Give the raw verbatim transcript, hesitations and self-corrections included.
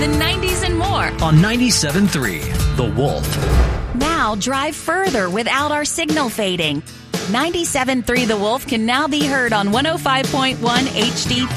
the nineties, and more. On ninety-seven point three, The Wolf. Now drive further without our signal fading. ninety-seven point three The Wolf can now be heard on one oh five point one H D